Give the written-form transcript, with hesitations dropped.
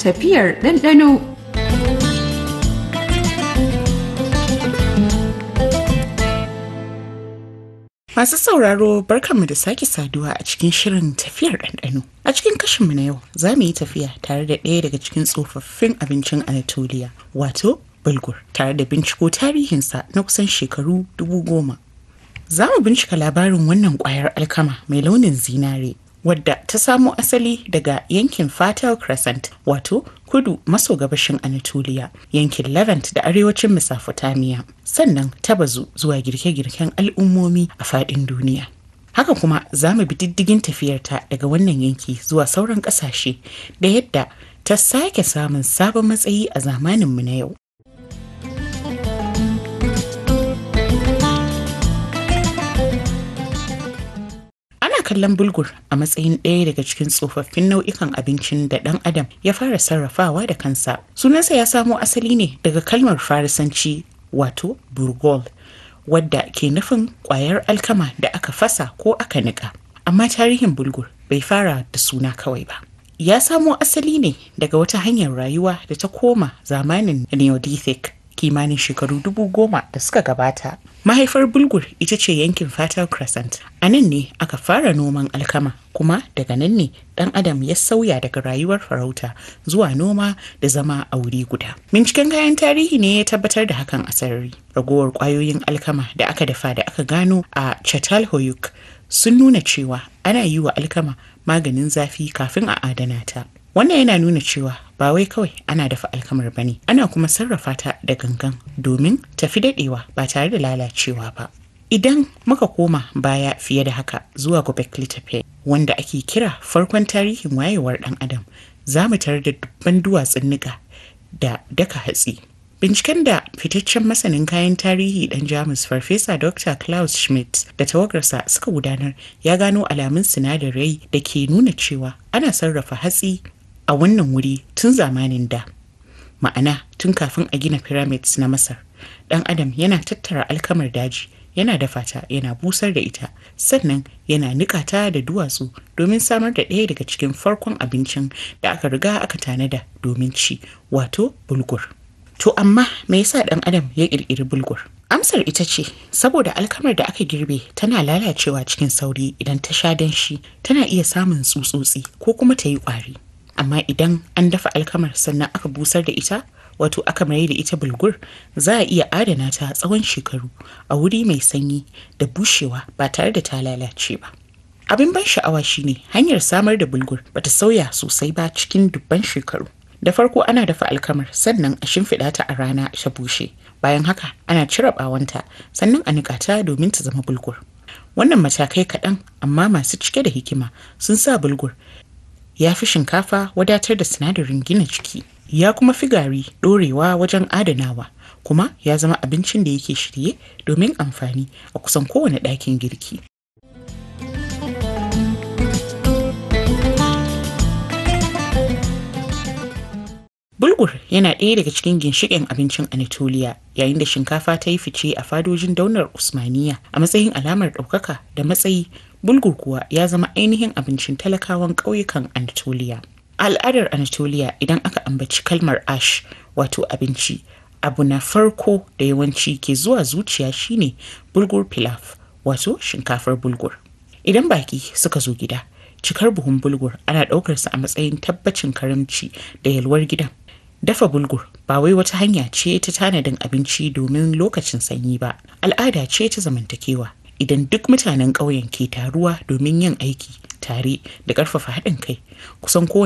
tafiyar ɗanɗano. Masu sauraro barkanmu da sake saduwa a cikin shirin tafiyar ɗanɗano. A cikin kashinmu na yau za mu yi tafiya tare da ɗaya daga cikin tsofaffin abincin Anatolia, wato bulgur, tare da binciko tarihinsa na kusan shekaru 10,000. Za mu bincika labarin wannan ƙwayar alkama mai launin zinare, wadda ta samo asali daga yankin Fertile Crescent, wato kudu maso gabashin Anatolia, yankin Levant da arewacin Mesopotamia, sannan ta bazu zuwa girke-girken al'ummomi a faɗin duniya. Haka kuma za mu bi diddigin tafiyarta daga wannan yanki zuwa sauran ƙasashe da yadda ta sake samun sabon matsayi a zamaninmu na yau. Kallon bulgur a matsayin ɗaya daga cikin tsofaffin nau'ikan abincin da ɗan adam ya fara sarrafawa da kansa. Sunansa ya samo asali ne daga kalmar Farisanci wato burgol, wadda ke nufin ƙwayar alkama da aka fasa ko aka niƙa. Amma tarihin bulgur bai fara da suna kawai ba. Ya samo asali ne daga wata hanyar rayuwa da ta koma zamanin Neolithic kimanin shekaru 10,000 da suka gabata. Mahaifar bulgur ita ce yankin Fertile Crescent. A nan ne aka fara noman alkama, kuma daga nan ne ɗan adam ya sauya daga rayuwar farauta zuwa noma da zama a wuri guda. Binciken kayan tarihi ne ya tabbatar da hakan a sarari. Ragowar ƙwayoyin alkama da aka dafa da aka gano a Çatalhöyük sun nuna cewa ana yi wa alkama maganin zafi kafin a adana ta. Wannan yana nuna cewa ba wai kawai ana dafa alkamar bane, ana kuma sarrafa ta da gangan domin tafi daɗewa ba tare da lalacewa ba. Idan muka koma baya fiye da haka zuwa Göbekli Tepe, wanda ake kira farkon tarihin wayewar ɗan adam, za mu tarar da dubban duwatsun niƙa da daka hatsi. Binciken da fitaccen masanin kayan tarihi ɗan Jamus Farfesa Dr. Klaus Schmidt da tawagarsa suka gudanar ya gano alamun sinadarai da ke nuna cewa ana sarrafa hatsi a wannan wuri tun zamanin da. Ma'ana tun kafin a gina pyramids na Masar, ɗan adam yana tattara alkamar daji, yana dafa ta, yana busar da ita, sannan yana niƙa ta da duwatsu domin samar da ɗaya daga cikin farkon abincin da aka riga aka tanada domin ci, wato bulgur. To amma me yasa ɗan adam ya ƙirƙiri bulgur? Amsar ita ce saboda alkamar da aka girbe tana lalacewa cikin sauri idan ta sha danshi, tana iya samun tsutsotsi ko kuma ta yi ƙwari. Amma idan an dafa alkamar sannan aka busar da ita, wato aka mai da ita bulgur, za a iya adana ta tsawon shekaru a wuri mai sanyi da bushewa ba tare da ta lalace ba. Abin ban sha'awa shine hanyar samar da bulgur bata sauya sosai ba cikin dubban shekaru. Da farko ana dafa alkamar sannan a shimfiɗa ta a rana ta bushe. Bayan haka ana cire ɓawonta sannan a niƙa ta domin ta zama bulgur. Wannan matakai kaɗan amma masu cike da hikima sun sa bulgur ya fi shinkafa wadatar da sinadarin gina jiki, ya kuma fi gari ɗorewa wajen adanawa, kuma ya zama abincin da yake shirye domin amfani a kusan kowane ɗakin girki. Bulgur yana ɗaya daga cikin ginshiƙin abincin Anatolia, yayin da shinkafa ta yi fice a fadojin daular Usmaniya a matsayin alamar ɗaukaka da matsayi. Bulgur kuwa ya zama ainihin abincin talakawan ƙauyukan Anatolia. A al'adar Anatolia, idan aka ambaci kalmar ash wato abinci, abu na farko da yawanci ke zuwa zuciya shine bulgur pilaf, wato shinkafar bulgur. Idan baki suka zo gida, cikar buhun bulgur ana ɗaukarsa a matsayin tabbacin karamci da yalwar gidan. Dafa bulgur ba wai wata hanya ce ta tanadin abinci domin lokacin sanyi ba, al'ada ce ta zamantakewa. Idan duk mutanen ƙauyen ke taruwa domin yin aiki tare da ƙarfafa haɗin kai, kusan kowane